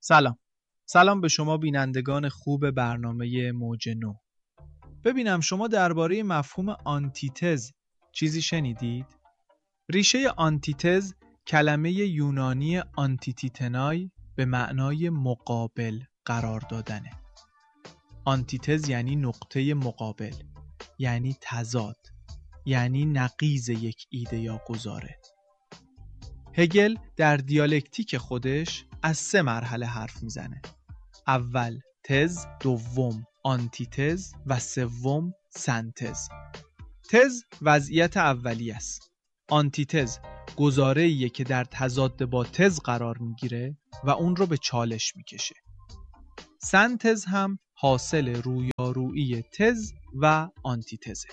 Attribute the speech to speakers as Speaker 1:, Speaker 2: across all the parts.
Speaker 1: سلام به شما بینندگان خوب برنامه موج نو. ببینم شما درباره مفهوم آنتیتز چیزی شنیدید؟ ریشه آنتیتز کلمه یونانی آنتیتیتنای به معنای مقابل قرار دادنه. آنتیتز یعنی نقطه مقابل، یعنی تضاد، یعنی نقیض یک ایده یا گزاره. هگل در دیالکتیک خودش از 3 مرحله حرف میزنه. اول تز، دوم آنتیتز و سوم سنتز. تز وضعیت اولی است. آنتیتز گزاره‌ایه که در تضاد با تز قرار میگیره و اون رو به چالش میکشه. سنتز هم حاصل رویارویی تز و آنتیتزه.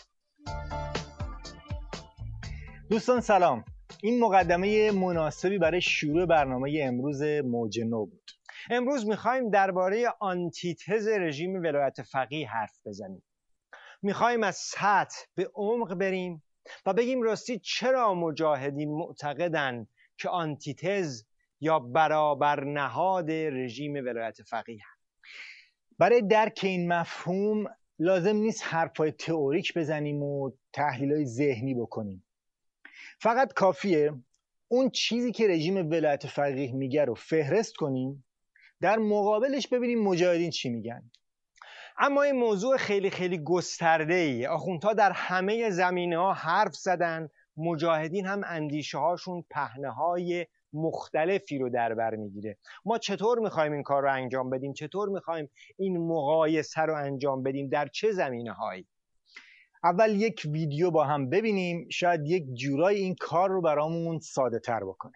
Speaker 2: دوستان سلام. این مقدمه مناسبی برای شروع برنامه امروز موج نو بود. امروز میخوایم درباره آنتیتز رژیم ولایت فقیه حرف بزنیم. میخوایم از سطح به عمق بریم و بگیم راستی چرا مجاهدین معتقدن که آنتیتز یا برابر نهاد رژیم ولایت فقیه هست. برای درک این مفهوم لازم نیست حرفای تئوریک بزنیم و تحلیلای ذهنی بکنیم. فقط کافیه اون چیزی که رژیم ولایت فقیه میگه رو فهرست کنیم، در مقابلش ببینیم مجاهدین چی میگن. اما این موضوع خیلی خیلی گسترده‌ایه. آخوندها در همه زمینه‌ها حرف زدن، مجاهدین هم اندیشه هاشون پهنه‌های مختلفی رو در بر میگیره. ما چطور میخوایم این کار رو انجام بدیم؟ چطور میخوایم این مقایسه رو انجام بدیم؟ در چه زمینه‌هایی؟ اول یک ویدیو با هم ببینیم، شاید یک جورای این کار رو برامون ساده تر بکنه.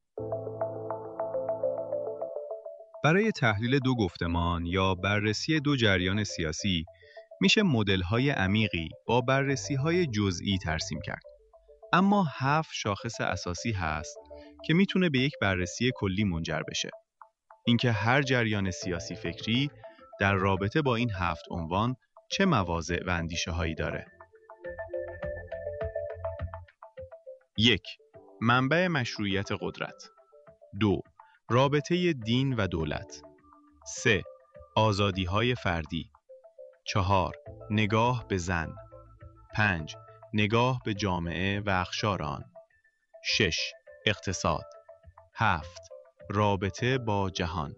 Speaker 3: برای تحلیل دو گفتمان یا بررسی دو جریان سیاسی میشه مدل‌های عمیقی با بررسی‌های جزئی ترسیم کرد. اما 7 شاخص اساسی هست که میتونه به یک بررسی کلی منجر بشه. اینکه هر جریان سیاسی فکری در رابطه با این 7 عنوان چه مواضع و اندیشه‌هایی داره. 1. منبع مشروعیت قدرت. 2. رابطه دین و دولت. 3. آزادی‌های فردی. 4. نگاه به زن. 5. نگاه به جامعه و اقشار آن. 6. اقتصاد. 7. رابطه با جهان.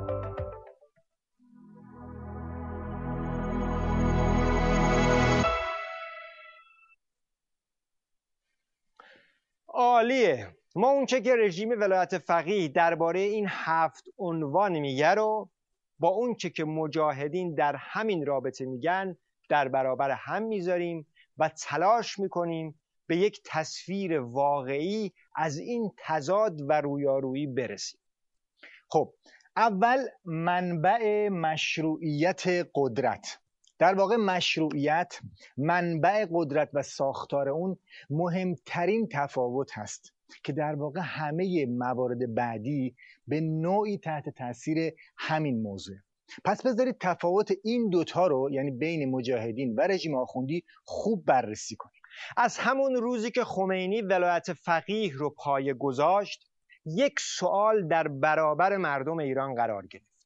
Speaker 2: عالیه. ما اون چه که رژیم ولایت فقیه درباره این 7 عنوان میگه رو با اون چه که مجاهدین در همین رابطه میگن در برابر هم میذاریم و تلاش میکنیم به یک تصویر واقعی از این تضاد و رویارویی برسیم. خب اول منبع مشروعیت قدرت. در واقع مشروعیت، منبع قدرت و ساختار اون مهمترین تفاوت هست که در واقع همه موارد بعدی به نوعی تحت تاثیر همین موضوع. پس بذارید تفاوت این دوتا رو، یعنی بین مجاهدین و رژیم آخوندی، خوب بررسی کنیم. از همون روزی که خمینی ولایت فقیه رو پایه گذاشت، یک سوال در برابر مردم ایران قرار گرفت: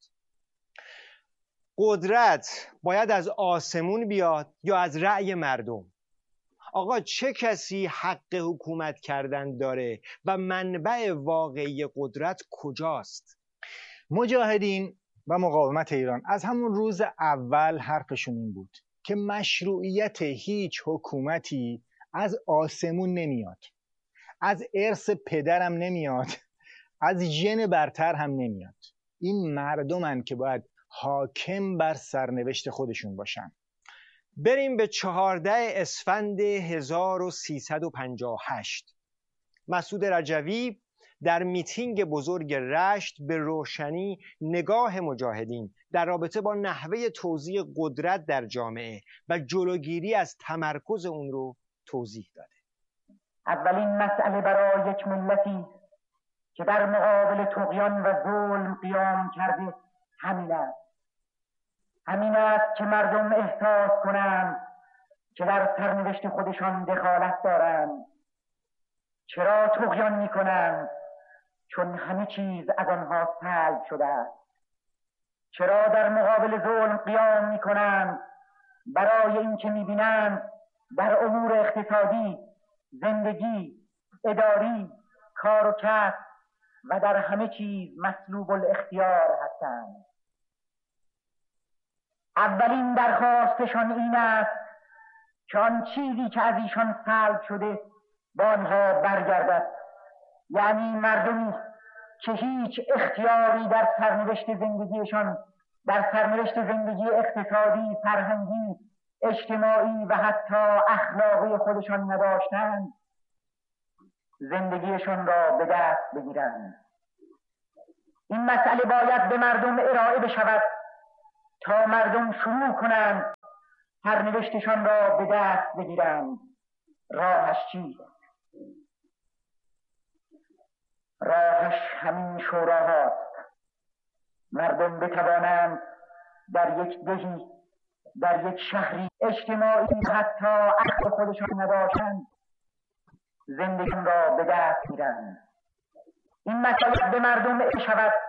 Speaker 2: قدرت باید از آسمون بیاد یا از رأی مردم؟ آقا چه کسی حق حکومت کردن داره و منبع واقعی قدرت کجاست؟ مجاهدین و مقاومت ایران از همون روز اول حرفشون این بود که مشروعیت هیچ حکومتی از آسمون نمیاد، از ارث پدرم نمیاد، از ژن برتر هم نمیاد. این مردمن که باید حاکم بر سرنوشت خودشون باشن. بریم به 14 اسفند 1358. مسعود رجوی در میتینگ بزرگ رشت به روشنی نگاه مجاهدین در رابطه با نحوه توزیع قدرت در جامعه و جلوگیری از تمرکز اون رو توضیح داده.
Speaker 4: اولین مسئله برای یک ملتی که در مقابل طغیان و ظلم قیام کرده همین است که مردم احساس کنند که در سرنوشت خودشان دخالت دارند. چرا طغیان می‌کنند؟ چون همه چیز از آنها سلب شده است. چرا در مقابل ظلم قیام می‌کنند؟ برای اینکه می‌بینند در امور اقتصادی، زندگی، اداری، کار و کسب و در همه چیز مسلوب الاختیار هستند. اولین درخواستشان این است که آن چیزی که از ایشان سلب شده با آنها برگردد، یعنی مردمی که هیچ اختیاری در سرنوشت زندگیشان، در سرنوشت زندگی اقتصادی، فرهنگی، اجتماعی و حتی اخلاقی خودشان نداشتند، زندگیشان را به دست بگیرند. این مسئله باید به مردم ارائه بشود تا مردم شروع کنند سرنوشتشان را به دست بگیرند. راهش چیست؟ راهش همین شوراهاست. مردم بتوانند در یک دهی، در یک شهری اجتماعی حتی عقل خودشان نداشتند زندگیشان را به دست گیرند. این مسئله به مردم ارائه شود